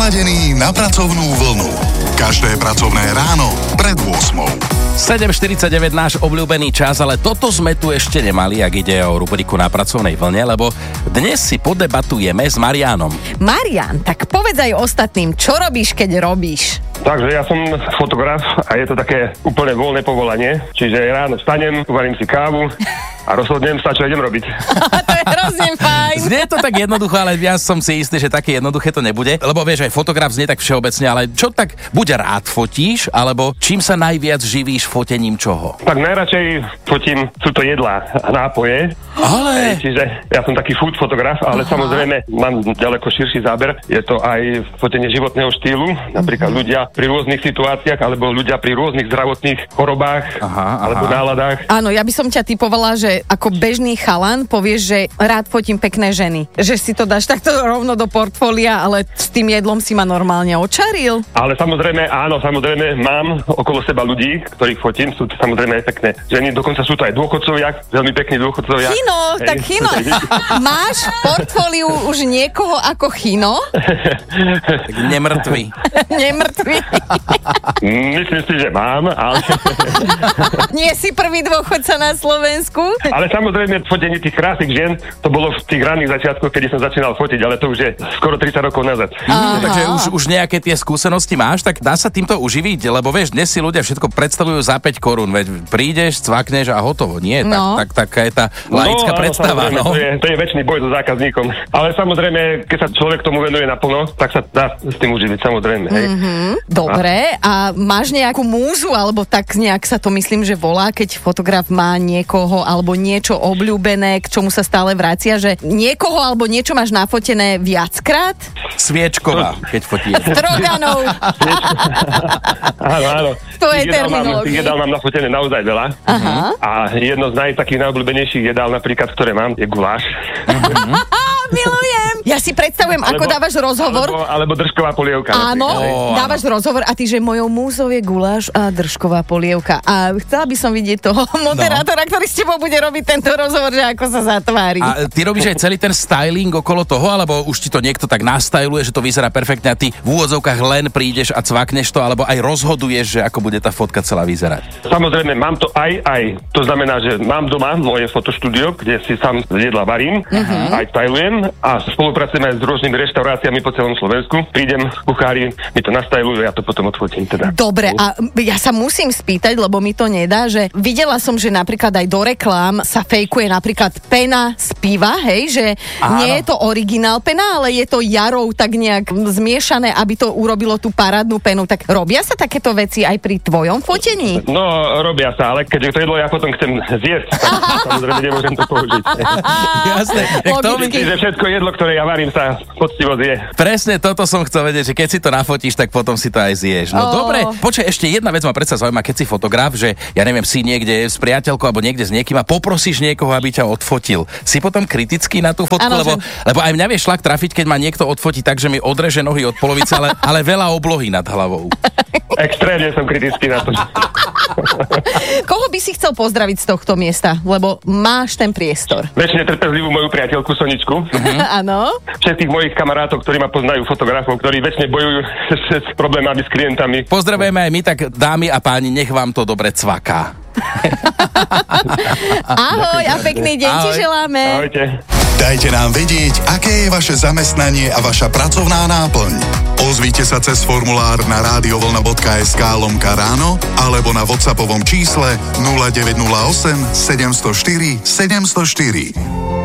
Naladený na pracovnú vlnu. Každé pracovné ráno pred 8:00. 7:49 náš obľúbený čas, ale toto sme tu ešte nemali, ak ide o rubriku Na pracovnej vlne, lebo dnes si podebatujeme s Marianom. Marian, tak povedz aj ostatným, čo robíš, keď robíš? Takže ja som fotograf a je to také úplne voľné povolanie. Čiže ráno vstanem, uvarím si kávu a rozhodnem sa, čo idem robiť. To je hrozne fajn. Znie to tak jednoducho, ale ja som si istý, že také jednoduché to nebude. Lebo vieš, aj fotograf znie tak všeobecne, ale čo tak buď rád fotíš, alebo čím sa najviac živíš fotením čoho? Tak najradšej fotím, sú to jedlá a nápoje. Ale... Čiže ja som taký food fotograf, ale samozrejme mám ďaleko širší záber. Je to aj fotenie životného štýlu, napríklad ľudia pri rôznych situáciách, alebo ľudia pri rôznych zdravotných chorobách alebo náladách. Áno, ja by som ťa typovala, že ako bežný chalan povieš, že rád fotím pekné ženy. Že si to dáš takto rovno do portfólia, ale s tým jedlom si ma normálne očaril. Ale samozrejme, áno, samozrejme mám okolo seba ľudí, ktorých fotím, sú to samozrejme aj pekné ženy, dokonca sú to aj dôchodcovia, veľmi pekní dôchodcovia. Chino, tak Chino, máš v portfóliu už niekoho ako Chino? Tak nemrtvý. Nemrtvý. Myslím si, že mám, ale... Nie si prvý dôchodca na Slovensku? Ale samozrejme, fotenie tých krásnych žien, to bolo v tých ranných začiatkoch, kedy som začínal fotiť, ale to už je skoro 30 rokov nazad. Takže už nejaké tie skúsenosti máš, tak dá sa týmto uživiť, lebo vieš, dnes si ľudia všetko predstavujú za 5 korún, veď prídeš, cvakneš a hotovo. Nie, taká je tá laická predstava. No. To je večný boj so zákazníkom. Ale samozrejme, keď sa človek tomu venuje naplno, tak sa dá s tým uživiť, samozrejme. Hej. Dobre, a máš nejakú múzu, alebo tak nejak sa to myslím, že volá, keď fotograf má niekoho alebo niečo obľúbené, k čomu sa stále vracia, že niekoho alebo niečo máš nafotené viackrát? Sviečková, keď fotíš. Stroganov. Áno. To je terminológia. Tých jedál mám nafotené naozaj veľa. A jedno z takých najobľúbenejších jedál napríklad, ktoré mám, je guláš. Milujem. Ja si predstavujem, ako dávaš rozhovor. Alebo držková polievka. Áno, dávaš rozhovor a ty, že mojou múzou je guláš a držková polievka. A chcela by som vidieť toho moderátora, ktorý s tebou bude robiť tento rozhovor, že ako sa zatvári. A ty robíš aj celý ten styling okolo toho, alebo už ti to niekto tak nastyluje, že to vyzerá perfektne a ty v úvodzovkách len prídeš a cvakneš to, alebo aj rozhoduješ, že ako bude tá fotka celá vyzerať? Samozrejme, mám to aj. To znamená, že mám doma moje fotoštúdio, kde si sám jedla varím, aj stylujem a spolupracujem aj s rôznymi reštauráciami po celom Slovensku. Prídem, kuchári mi to nastajlujú, ja to potom odfotím teda. Dobre, a ja sa musím spýtať, lebo mi to nedá, že videla som, že napríklad aj do reklám sa fejkuje napríklad pena z piva, hej, že nie je to originál pena, ale je to jarou tak nejak zmiešané, aby to urobilo tú parádnu penu. Tak robia sa takéto veci aj pri tvojom fotení? No, robia sa, ale keďže to jedlo ja potom chcem zjesť, samozrejme nemôžem to použiť. Jasné. Že všetko jedlo, ktoré ja varím, sa poctivo zje. Presne toto som chcel vedieť, že keď si to nafotíš, tak potom si to aj zješ. No dobre, počkaj, ešte jedna vec ma predsa zaujíma, keď si fotograf, že ja neviem, si niekde s priateľkou alebo niekde s niekým a poprosíš niekoho, aby ťa odfotil. Si potom kritický na tú fotku, lebo aj mňa vie šlak trafiť, keď ma niekto odfotí tak, že mi odreže nohy od polovice, ale veľa oblohy nad hlavou. Extrémne som kritický na to. Koho by si chcel pozdraviť z tohto miesta? Lebo máš ten priestor. Večne trpezlivú moju priateľku Soničku. Áno. Všetkých mojich kamarátov, ktorí ma poznajú, fotografov, ktorí večne bojujú s problémami s klientami. Pozdravujeme aj my, tak dámy a páni, nech vám to dobre cvaká. Ahoj a pekný deň ti želáme. Ahojte. Dajte nám vedieť, aké je vaše zamestnanie a vaša pracovná náplň. Ozvite sa cez formulár na radiovlna.sk/ráno alebo na WhatsAppovom čísle 0908 704 704.